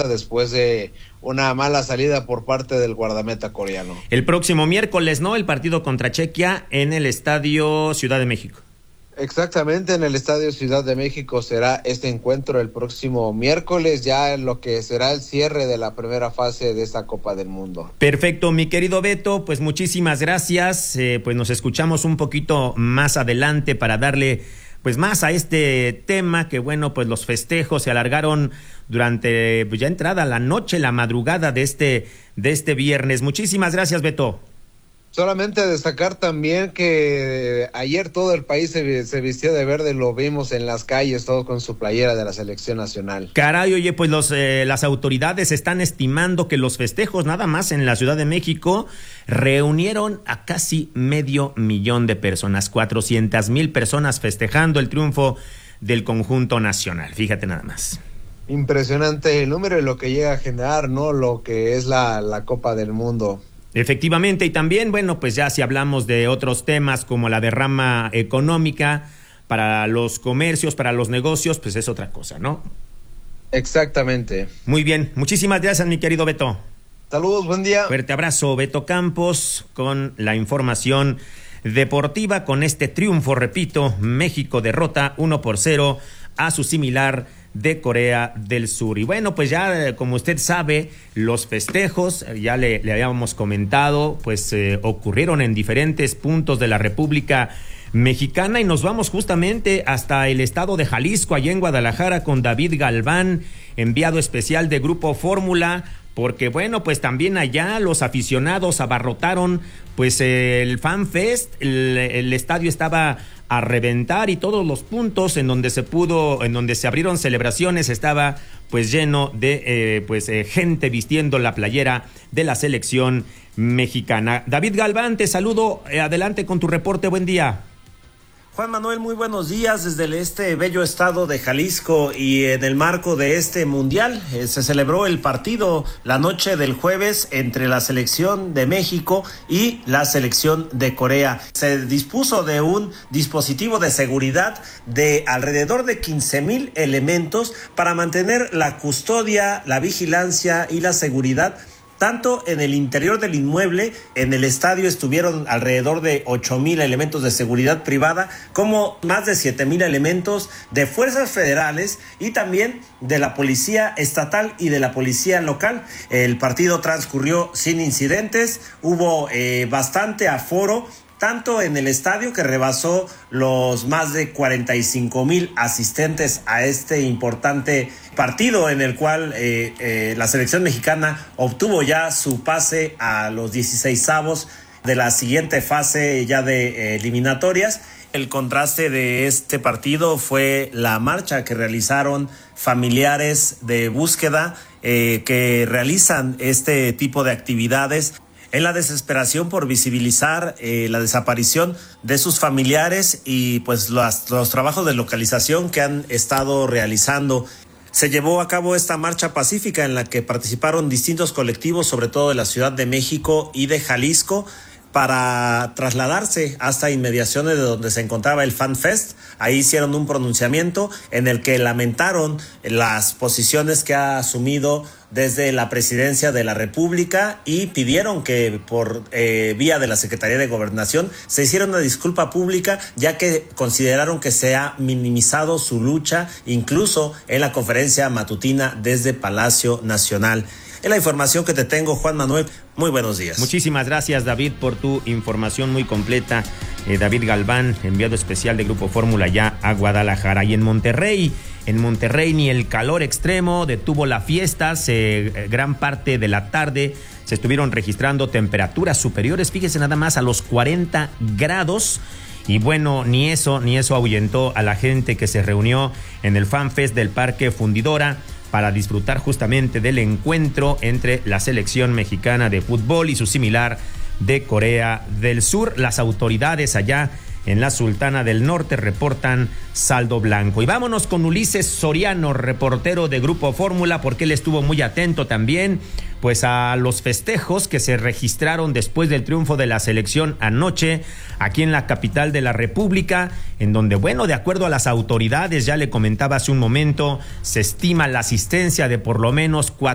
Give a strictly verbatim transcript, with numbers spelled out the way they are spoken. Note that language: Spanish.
defensa después de una mala salida por parte del guardameta coreano. El próximo miércoles, ¿no? El partido contra Chequia en el Estadio Ciudad de México. Exactamente, en el Estadio Ciudad de México será este encuentro el próximo miércoles, ya en lo que será el cierre de la primera fase de esta Copa del Mundo. Perfecto, mi querido Beto, pues muchísimas gracias, eh, pues nos escuchamos un poquito más adelante para darle pues más a este tema, que bueno, pues los festejos se alargaron durante pues, ya entrada la noche, la madrugada de este, de este viernes. Muchísimas gracias, Beto. Solamente destacar también que ayer todo el país se, se vistió de verde, lo vimos en las calles, todo con su playera de la selección nacional. Caray, oye, pues los eh, las autoridades están estimando que los festejos nada más en la Ciudad de México reunieron a casi medio millón de personas, cuatrocientas mil personas festejando el triunfo del conjunto nacional. Fíjate nada más. Impresionante el número y lo que llega a generar, ¿no? Lo que es la, la Copa del Mundo. Efectivamente, y también, bueno, pues ya si hablamos de otros temas como la derrama económica para los comercios, para los negocios, pues es otra cosa, ¿no? Exactamente. Muy bien, muchísimas gracias, mi querido Beto. Saludos, buen día. Fuerte abrazo, Beto Campos, con la información deportiva, con este triunfo, repito, México derrota uno por cero a su similar de Corea del Sur. Y bueno, pues ya como usted sabe, los festejos, ya le, le habíamos comentado, pues eh, ocurrieron en diferentes puntos de la República Mexicana, y nos vamos justamente hasta el estado de Jalisco, allá en Guadalajara, con David Galván, enviado especial de Grupo Fórmula, porque bueno, pues también allá los aficionados abarrotaron pues el Fan Fest, el, el estadio estaba a reventar y todos los puntos en donde se pudo, en donde se abrieron celebraciones estaba pues lleno de eh, pues eh, gente vistiendo la playera de la selección mexicana. David Galván, te saludo, eh, adelante con tu reporte, buen día. Juan Manuel, muy buenos días desde este bello estado de Jalisco, y en el marco de este mundial eh, se celebró el partido la noche del jueves entre la selección de México y la selección de Corea. Se dispuso de un dispositivo de seguridad de alrededor de quince mil elementos para mantener la custodia, la vigilancia y la seguridad tanto en el interior del inmueble. En el estadio estuvieron alrededor de ocho mil elementos de seguridad privada, como más de siete mil elementos de fuerzas federales y también de la policía estatal y de la policía local. El partido transcurrió sin incidentes, hubo eh, bastante aforo, tanto en el estadio, que rebasó los más de cuarenta y cinco mil asistentes a este importante partido, en el cual eh, eh, la selección mexicana obtuvo ya su pase a los dieciseisavos de la siguiente fase ya de eh, eliminatorias. El contraste de este partido fue la marcha que realizaron familiares de búsqueda eh, que realizan este tipo de actividades en la desesperación por visibilizar eh, la desaparición de sus familiares y pues los, los trabajos de localización que han estado realizando. Se llevó a cabo esta marcha pacífica en la que participaron distintos colectivos, sobre todo de la Ciudad de México y de Jalisco, para trasladarse hasta inmediaciones de donde se encontraba el Fan Fest. Ahí hicieron un pronunciamiento en el que lamentaron las posiciones que ha asumido desde la presidencia de la República y pidieron que por eh, vía de la Secretaría de Gobernación se hiciera una disculpa pública, ya que consideraron que se ha minimizado su lucha, incluso en la conferencia matutina desde Palacio Nacional. Es la información que te tengo, Juan Manuel. Muy buenos días. Muchísimas gracias, David, por tu información muy completa. Eh, David Galván, enviado especial de Grupo Fórmula ya a Guadalajara. Y en Monterrey, en Monterrey ni el calor extremo detuvo la fiesta. Se, eh, gran parte de la tarde se estuvieron registrando temperaturas superiores, fíjese nada más, a los cuarenta grados. Y bueno, ni eso, ni eso ahuyentó a la gente que se reunió en el Fan Fest del Parque Fundidora para disfrutar justamente del encuentro entre la selección mexicana de fútbol y su similar de Corea del Sur. Las autoridades allá en la Sultana del Norte reportan saldo blanco. Y vámonos con Ulises Soriano, reportero de Grupo Fórmula, porque él estuvo muy atento también pues a los festejos que se registraron después del triunfo de la selección anoche aquí en la capital de la República, en donde, bueno, de acuerdo a las autoridades, ya le comentaba hace un momento, se estima la asistencia de por lo menos cuatro